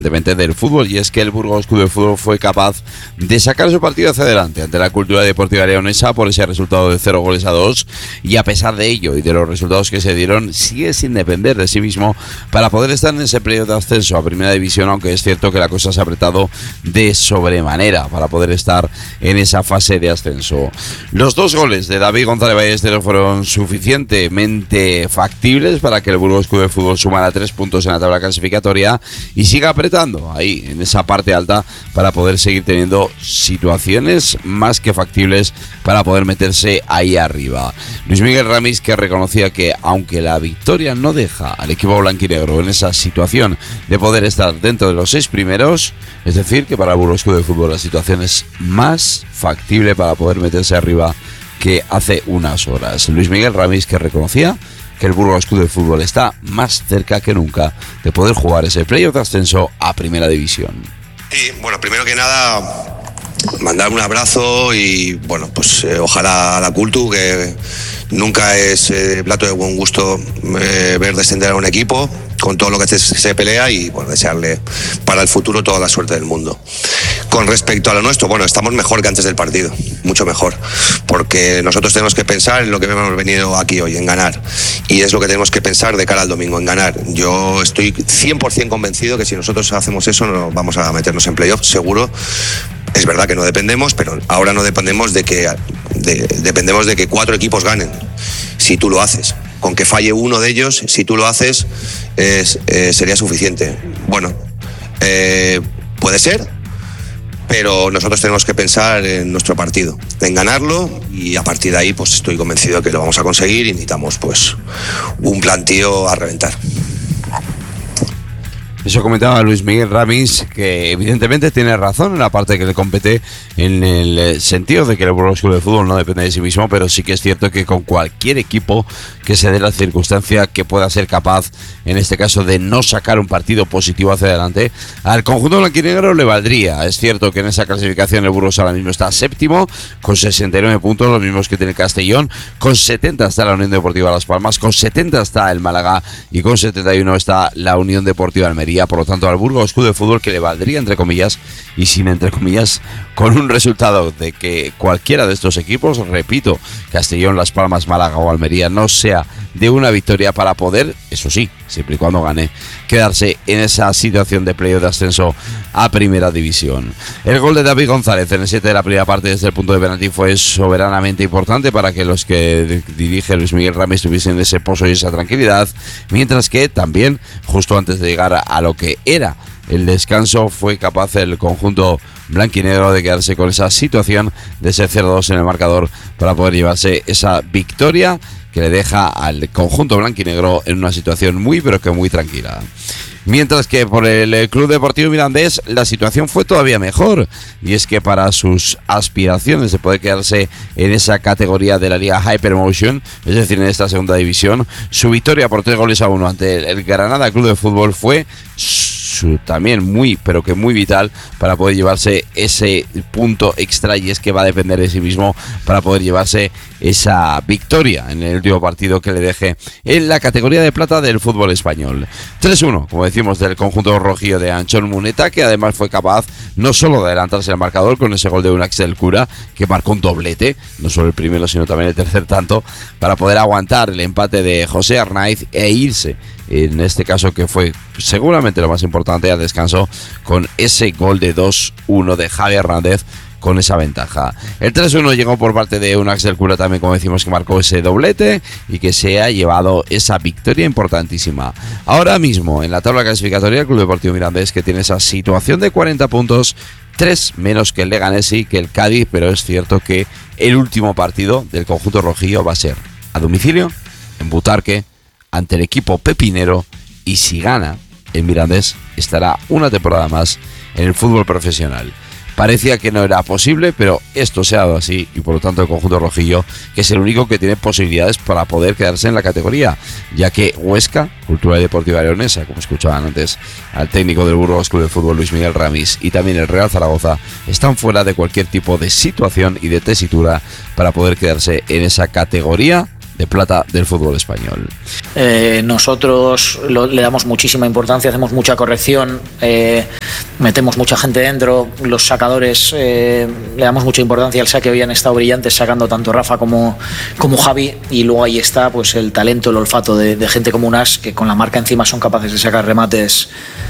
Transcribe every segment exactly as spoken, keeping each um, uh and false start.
del fútbol, y es que el Burgos Club de Fútbol fue capaz de sacar su partido hacia adelante ante la Cultural Deportiva Leonesa por ese resultado de cero goles a dos, y a pesar de ello y de los resultados que se dieron, sigue sin depender de sí mismo para poder estar en ese periodo de ascenso a Primera División, aunque es cierto que la cosa se ha apretado de sobremanera para poder estar en esa fase de ascenso. Los dos goles de David González Ballesteros fueron suficientemente factibles para que el Burgos Club de Fútbol sumara tres puntos en la tabla clasificatoria y siga apretando ahí en esa parte alta para poder seguir teniendo situaciones más que factibles para poder meterse ahí arriba. Luis Miguel Ramis, que reconocía que aunque la victoria no deja al equipo blanquinegro en esa situación de poder estar dentro de los seis primeros, es decir, que para el Burgos Club de Fútbol la situación es más factible para poder meterse arriba que hace unas horas. Luis Miguel Ramis, que reconocía que el Burgos Club de Fútbol está más cerca que nunca de poder jugar ese playoff de ascenso a Primera División. Sí, bueno, primero que nada, mandar un abrazo y, bueno, pues eh, ojalá a la Cultu, que nunca es eh, plato de buen gusto eh, ver descender a un equipo con todo lo que se, se pelea, y bueno, desearle para el futuro toda la suerte del mundo. Con respecto a lo nuestro, bueno, estamos mejor que antes del partido, mucho mejor, porque nosotros tenemos que pensar en lo que hemos venido aquí hoy, en ganar, y es lo que tenemos que pensar de cara al domingo, en ganar. Yo estoy cien por ciento convencido que si nosotros hacemos eso no vamos a meternos en playoff, seguro. Es verdad que no dependemos, pero ahora no dependemos de que de, dependemos de que cuatro equipos ganen, si tú lo haces. Con que falle uno de ellos, si tú lo haces, es, eh, sería suficiente. Bueno, eh, puede ser, pero nosotros tenemos que pensar en nuestro partido, en ganarlo, y a partir de ahí pues estoy convencido de que lo vamos a conseguir, y necesitamos pues un plantío a reventar. Eso comentaba Luis Miguel Ramis, que evidentemente tiene razón en la parte que le compete, en el sentido de que el Burgos Club de Fútbol no depende de sí mismo, pero sí que es cierto que con cualquier equipo que se dé la circunstancia que pueda ser capaz, en este caso, de no sacar un partido positivo hacia adelante, al conjunto blanquinegro le valdría. Es cierto que en esa clasificación el Burgos ahora mismo está séptimo, con sesenta y nueve puntos, los mismos que tiene el Castellón, con setenta está la Unión Deportiva Las Palmas, con setenta está el Málaga, y con setenta y uno está la Unión Deportiva Almería. Por lo tanto, al Burgos Club de Fútbol, que le valdría, entre comillas, y sin entre comillas, con un resultado de que cualquiera de estos equipos, repito, Castellón, Las Palmas, Málaga o Almería, no sea de una victoria para poder, eso sí, siempre y cuando gane, quedarse en esa situación de playoff de ascenso a Primera División. El gol de David González en el siete de la primera parte desde el punto de penalti fue soberanamente importante para que los que dirige Luis Miguel Ramis tuviesen ese pozo y esa tranquilidad, mientras que también, justo antes de llegar a lo que era el descanso, fue capaz el conjunto blanquinegro de quedarse con esa situación de ser cero dos en el marcador para poder llevarse esa victoria que le deja al conjunto blanquinegro en una situación muy pero que muy tranquila. Mientras que por el Club Deportivo Mirandés la situación fue todavía mejor, y es que para sus aspiraciones de poder quedarse en esa categoría de la Liga Hypermotion, es decir, en esta segunda división, su victoria por tres goles a uno ante el Granada Club de Fútbol fue su, también muy, pero que muy vital para poder llevarse ese punto extra, y es que va a depender de sí mismo para poder llevarse esa victoria en el último partido que le deje en la categoría de plata del fútbol español. tres uno, como decimos, del conjunto rojillo de Anchón Muneta, que además fue capaz no solo de adelantarse al marcador con ese gol de Unax del Cura, que marcó un doblete, no solo el primero sino también el tercer tanto, para poder aguantar el empate de José Arnaiz e irse, en este caso que fue seguramente lo más importante, al descanso con ese gol de dos uno de Javi Hernández, con esa ventaja. El tres uno llegó por parte de Unax del Cura también, como decimos, que marcó ese doblete y que se ha llevado esa victoria importantísima. Ahora mismo en la tabla clasificatoria el Club Deportivo Mirandés, que tiene esa situación de cuarenta puntos, tres menos que el Leganés y que el Cádiz, pero es cierto que el último partido del conjunto rojillo va a ser a domicilio en Butarque ante el equipo pepinero, y si gana el Mirandés estará una temporada más en el fútbol profesional. Parecía que no era posible, pero esto se ha dado así, y por lo tanto el conjunto rojillo, que es el único que tiene posibilidades para poder quedarse en la categoría, ya que Huesca, Cultural Deportiva Leonesa, como escuchaban antes al técnico del Burgos Club de Fútbol Luis Miguel Ramis, y también el Real Zaragoza, están fuera de cualquier tipo de situación y de tesitura para poder quedarse en esa categoría de plata del fútbol español. Eh, nosotros lo, le damos muchísima importancia, hacemos mucha corrección, eh, metemos mucha gente dentro, los sacadores eh, le damos mucha importancia al saque. Hoy han estado brillantes sacando tanto Rafa como, como Javi, y luego ahí está pues el talento, el olfato de, de gente como Unas, que con la marca encima son capaces de sacar remates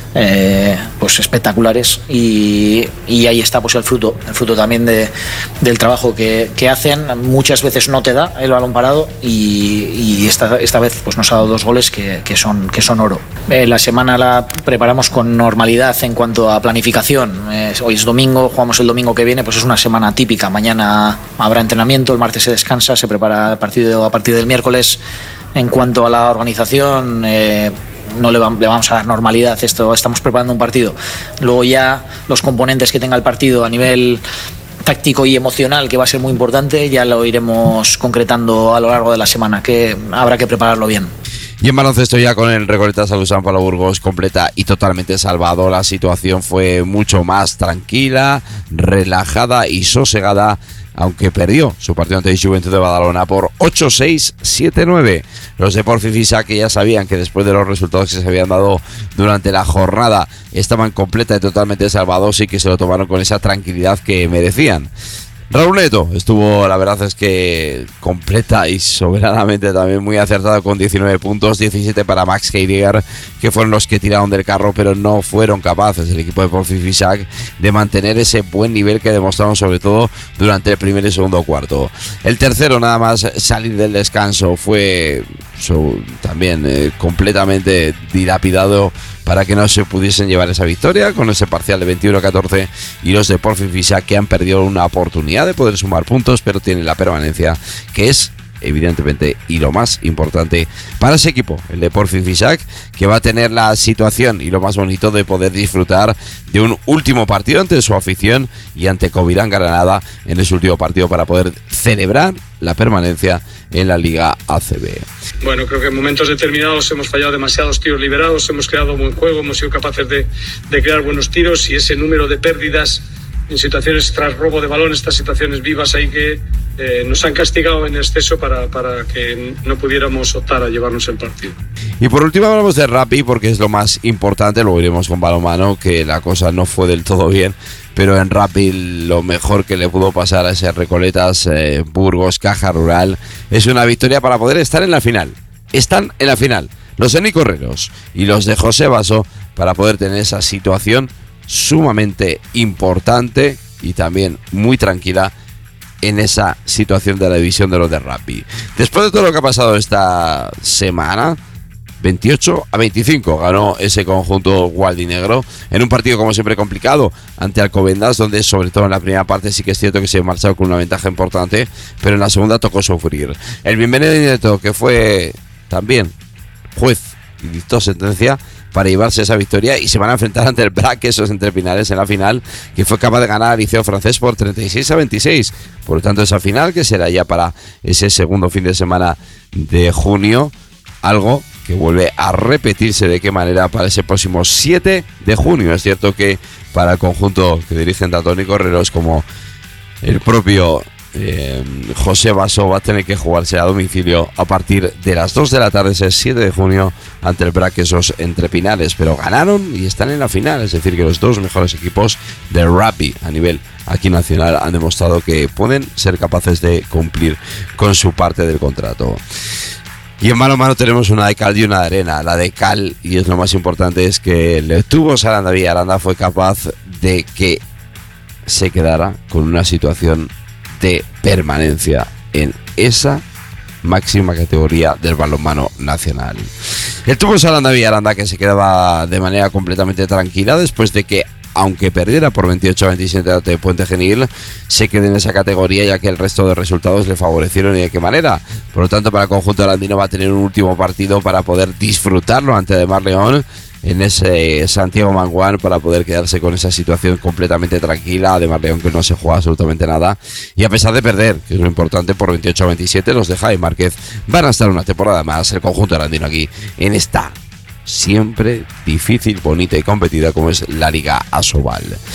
Eh, pues espectaculares, y, y ahí está pues el fruto el fruto también de, del trabajo que, que hacen. Muchas veces no te da el balón parado, y, y esta, esta vez pues nos ha dado dos goles que, que, son, que son oro. Eh, la semana la preparamos con normalidad en cuanto a planificación. Eh, hoy es domingo, jugamos el domingo que viene, pues es una semana típica. Mañana habrá entrenamiento, el martes se descansa, se prepara el partido a partir del miércoles. En cuanto a la organización, eh, no le, va, le vamos a dar normalidad. Esto, estamos preparando un partido. Luego ya los componentes que tenga el partido a nivel táctico y emocional, que va a ser muy importante, ya lo iremos concretando a lo largo de la semana, que habrá que prepararlo bien. Y en baloncesto, ya con el Recoleta Salud San Pablo Burgos completa y totalmente salvado, la situación fue mucho más tranquila, relajada y sosegada, aunque perdió su partido ante el Juventud de Badalona por ocho seis, siete nueve. Los de Porfifisa, que ya sabían que después de los resultados que se habían dado durante la jornada estaban completa y totalmente salvados, y que se lo tomaron con esa tranquilidad que merecían. Raúl Neto estuvo, la verdad es que completa y soberanamente también muy acertado, con diecinueve puntos, diecisiete para Max Heidegger, que fueron los que tiraron del carro, pero no fueron capaces el equipo de Porfifisac de mantener ese buen nivel que demostraron sobre todo durante el primer y segundo cuarto. El tercero, nada más salir del descanso, fue so, también eh, completamente dilapidado para que no se pudiesen llevar esa victoria, con ese parcial de veintiuno a catorce, y los de Porfifisac, que han perdido una oportunidad de poder sumar puntos, pero tienen la permanencia, que es evidentemente y lo más importante para ese equipo, el de Porfifisac, que va a tener la situación y lo más bonito de poder disfrutar de un último partido ante su afición y ante Covirán Granada en ese último partido, para poder celebrar la permanencia en la Liga A C B. Bueno, creo que en momentos determinados hemos fallado demasiados tiros liberados, hemos creado buen juego, hemos sido capaces de, de crear buenos tiros, y ese número de pérdidas en situaciones tras robo de balón, estas situaciones vivas ahí que eh, nos han castigado en exceso para, para que no pudiéramos optar a llevarnos el partido. Y por último hablamos de Rappi, porque es lo más importante. Luego iremos con balonmano, que la cosa no fue del todo bien, pero en Rappi lo mejor que le pudo pasar a ese Recoletas eh, Burgos Caja Rural es una victoria para poder estar en la final. Están en la final los de Nico Herreros y los de José Basso, para poder tener esa situación sumamente importante y también muy tranquila en esa situación de la división de los de Rappi. Después de todo lo que ha pasado esta semana, veintiocho a veinticinco ganó ese conjunto gualdinegro en un partido como siempre complicado ante Alcobendas, donde sobre todo en la primera parte sí que es cierto que se marchó con una ventaja importante, pero en la segunda tocó sufrir. El Bienvenido Neto, que fue también juez y dictó sentencia para llevarse esa victoria, y se van a enfrentar ante el Brac, esos entrepinares, en la final, que fue capaz de ganar al Liceo Francés por treinta y seis a veintiséis. Por lo tanto, esa final, que será ya para ese segundo fin de semana de junio, algo que vuelve a repetirse de qué manera para ese próximo siete de junio. Es cierto que para el conjunto que dirigen tanto Nico Herreros como el propio Eh, José Basso va a tener que jugarse a domicilio a partir de las dos de la tarde, ese siete de junio, ante el Brac, esos entrepinares, pero ganaron y están en la final. Es decir, que los dos mejores equipos de Rappi a nivel aquí nacional han demostrado que pueden ser capaces de cumplir con su parte del contrato. Y en mano a mano tenemos una de cal y una de arena. La de cal, y es lo más importante, es que le tuvo Sarandí, y Aranda fue capaz de que se quedara con una situación de permanencia en esa máxima categoría del balonmano nacional. El tubo Aranda Villaranda, que se quedaba de manera completamente tranquila después de que, aunque perdiera por veintiocho a veintisiete ante Puente Genil, se quede en esa categoría, ya que el resto de resultados le favorecieron y de qué manera. Por lo tanto, para el conjunto arandino va a tener un último partido para poder disfrutarlo ante Ademar León en ese Santiago Manguán, para poder quedarse con esa situación completamente tranquila. Ademar León, que no se juega absolutamente nada, y a pesar de perder, que es lo importante, por veintiocho a veintisiete, los de Jaime Márquez van a estar una temporada más, el conjunto arandino, aquí en esta siempre difícil, bonita y competida como es la Liga Asobal.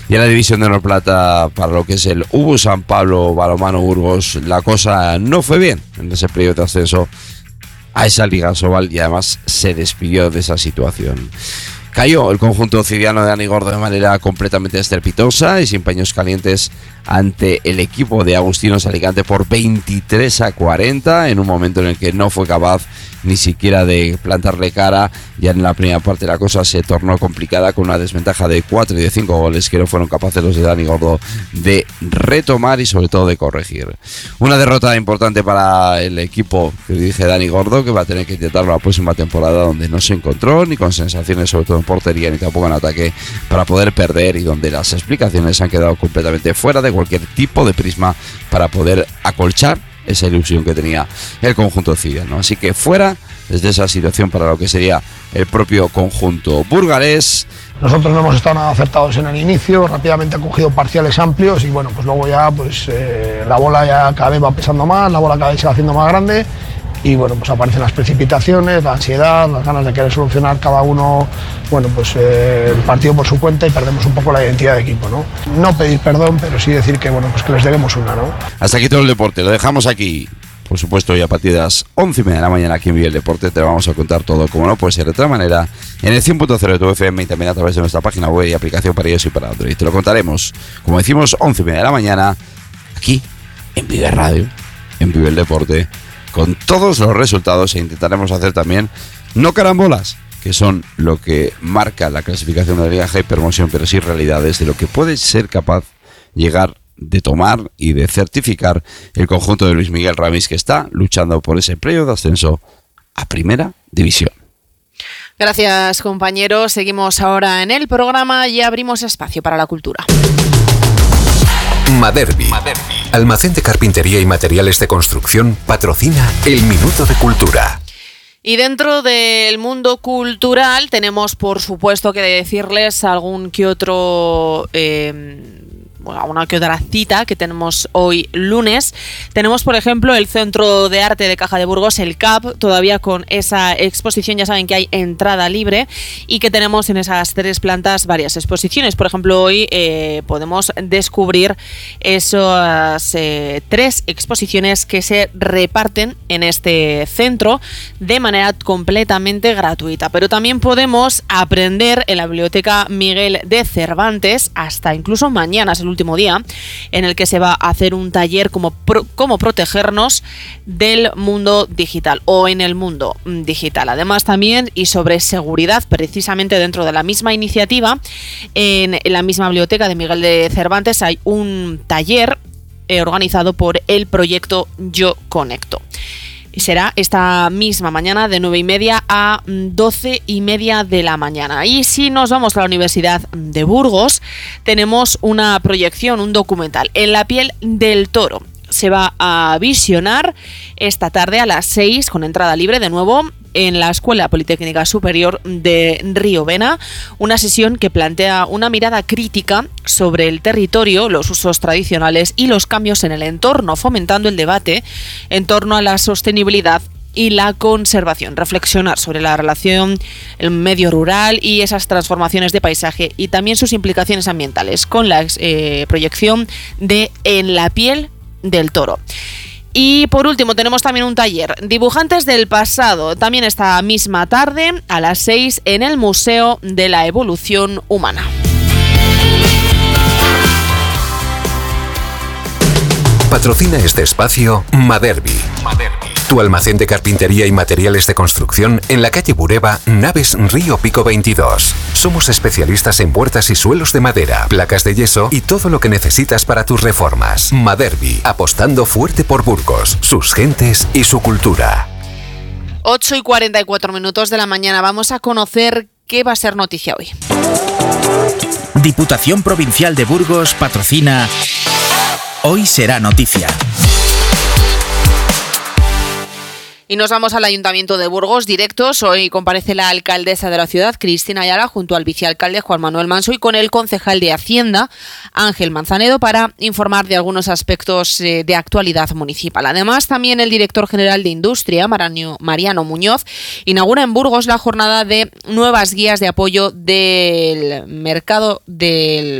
Y en la división de honor plata, para lo que es el U B U San Pablo Balonmano Burgos, la cosa no fue bien en ese periodo de ascenso a esa Liga Sobal y además se despidió de esa situación. Cayó el conjunto ciudadano de Dani Gordo de manera completamente estrepitosa y sin paños calientes ante el equipo de Agustinos Alicante por veintitrés a cuarenta, en un momento en el que no fue capaz ni siquiera de plantarle cara. Ya en la primera parte la cosa se tornó complicada con una desventaja de cuatro y de cinco goles que no fueron capaces los de Dani Gordo de retomar y sobre todo de corregir. Una derrota importante para el equipo que dirige Dani Gordo, que va a tener que intentarlo la próxima temporada, donde no se encontró ni con sensaciones sobre todo en portería ni tampoco en ataque para poder perder, y donde las explicaciones han quedado completamente fuera de cualquier tipo de prisma para poder acolchar esa ilusión que tenía el conjunto ciudadano. Así que fuera desde esa situación para lo que sería el propio conjunto burgalés. Nosotros no hemos estado nada acertados en el inicio, rápidamente ha cogido parciales amplios y bueno, pues luego ya pues eh, la bola ya cada vez va pesando más, la bola cada vez se va haciendo más grande y bueno, pues aparecen las precipitaciones, la ansiedad, las ganas de querer solucionar cada uno, bueno, pues eh, el partido por su cuenta y perdemos un poco la identidad de equipo, ¿no? No pedir perdón, pero sí decir que bueno, pues que les debemos una, ¿no? Hasta aquí todo el deporte, lo dejamos aquí. Por supuesto, y a partir de las once y media de la mañana aquí en Vive el Deporte te lo vamos a contar todo, como no puede ser de otra manera, en el cien punto cero de tu F M y también a través de nuestra página web y aplicación para iOS y para Android. Te lo contaremos, como decimos, once y media de la mañana, aquí en Vive Radio, en Vive el Deporte, con todos los resultados, e intentaremos hacer también, no carambolas, que son lo que marca la clasificación de la Liga Hypermotion, pero sí realidades de lo que puede ser capaz llegar de tomar y de certificar el conjunto de Luis Miguel Ramis, que está luchando por ese playoff de ascenso a Primera División. Gracias, compañeros. Seguimos ahora en el programa y abrimos espacio para la cultura. Maderbi, almacén de carpintería y materiales de construcción, patrocina el Minuto de Cultura. Y dentro del mundo cultural tenemos, por supuesto, que decirles algún que otro... Eh, Bueno, una que otra cita que tenemos hoy lunes. Tenemos, por ejemplo, el Centro de Arte de Caja de Burgos, el C A P, todavía con esa exposición. Ya saben que hay entrada libre y que tenemos en esas tres plantas varias exposiciones. Por ejemplo, hoy eh, podemos descubrir esas eh, tres exposiciones que se reparten en este centro de manera completamente gratuita. Pero también podemos aprender en la Biblioteca Miguel de Cervantes, hasta incluso mañana, es el último día, en el que se va a hacer un taller como pro, cómo protegernos del mundo digital o en el mundo digital. Además también, y sobre seguridad, precisamente dentro de la misma iniciativa, en, en la misma biblioteca de Miguel de Cervantes hay un taller eh, organizado por el proyecto Yo Conecto. Y será esta misma mañana de nueve y media a doce y media de la mañana. Y si nos vamos a la Universidad de Burgos, tenemos una proyección, un documental, En la piel del toro. Se va a visionar esta tarde a las seis, con entrada libre de nuevo, en la Escuela Politécnica Superior de Riovena, una sesión que plantea una mirada crítica sobre el territorio, los usos tradicionales y los cambios en el entorno, fomentando el debate en torno a la sostenibilidad y la conservación. Reflexionar sobre la relación, el medio rural y esas transformaciones de paisaje y también sus implicaciones ambientales, con la eh, proyección de En la piel del toro. Y por último tenemos también un taller, Dibujantes del pasado, también esta misma tarde a las seis en el Museo de la Evolución Humana. Patrocina este espacio Maderbi, tu almacén de carpintería y materiales de construcción en la calle Bureba, Naves Río Pico veintidós. Somos especialistas en puertas y suelos de madera, placas de yeso y todo lo que necesitas para tus reformas. Maderbi, apostando fuerte por Burgos, sus gentes y su cultura. ocho y cuarenta y cuatro minutos de la mañana. Vamos a conocer qué va a ser noticia hoy. Diputación Provincial de Burgos patrocina Hoy será noticia. Y nos vamos al Ayuntamiento de Burgos directos. Hoy comparece la alcaldesa de la ciudad, Cristina Ayala, junto al vicealcalde Juan Manuel Manso y con el concejal de Hacienda, Ángel Manzanedo, para informar de algunos aspectos eh, de actualidad municipal. Además, también el director general de Industria, Mariano, Mariano Muñoz, inaugura en Burgos la jornada de nuevas guías de apoyo del mercado del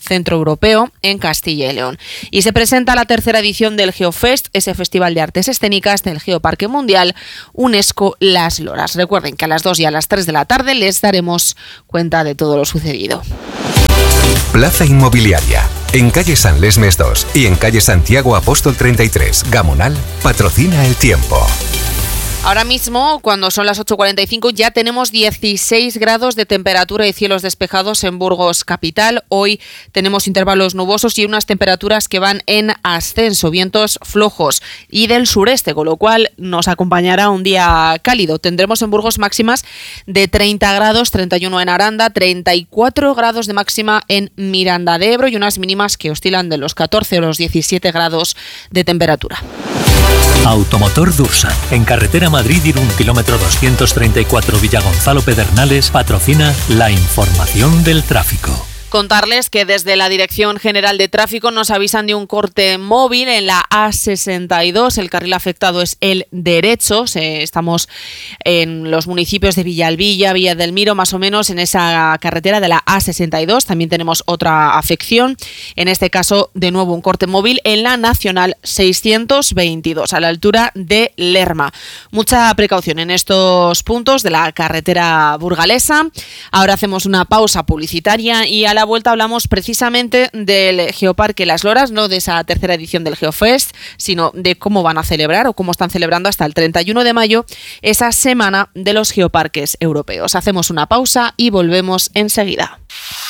Centro Europeo en Castilla y León. Y se presenta la tercera edición del GeoFest, ese festival de artes escénicas del Geoparque Mundial UNESCO Las Loras. Recuerden que a las dos y a las tres de la tarde les daremos cuenta de todo lo sucedido. Plaza Inmobiliaria. En calle San Lesmes dos y en calle Santiago Apóstol treinta y tres, Gamonal, patrocina el tiempo. Ahora mismo, cuando son las ocho cuarenta y cinco, ya tenemos dieciséis grados de temperatura y cielos despejados en Burgos capital. Hoy tenemos intervalos nubosos y unas temperaturas que van en ascenso, vientos flojos y del sureste, con lo cual nos acompañará un día cálido. Tendremos en Burgos máximas de treinta grados, treinta y uno en Aranda, treinta y cuatro grados de máxima en Miranda de Ebro y unas mínimas que oscilan de los catorce a los diecisiete grados de temperatura. Automotor Dursan, en carretera Madrid-Irún, kilómetro doscientos treinta y cuatro, Villa Gonzalo Pedernales, patrocina la información del tráfico. Contarles que desde la Dirección General de Tráfico nos avisan de un corte móvil en la A sesenta y dos. El carril afectado es el derecho. Estamos en los municipios de Villalbilla, Villa del Miro, más o menos en esa carretera de la A sesenta y dos. También tenemos otra afección. En este caso, de nuevo, un corte móvil en la Nacional seiscientos veintidós, a la altura de Lerma. Mucha precaución en estos puntos de la carretera burgalesa. Ahora hacemos una pausa publicitaria y a la vuelta hablamos precisamente del Geoparque Las Loras, no de esa tercera edición del GeoFest, sino de cómo van a celebrar o cómo están celebrando hasta el treinta y uno de mayo esa semana de los geoparques europeos. Hacemos una pausa y volvemos enseguida.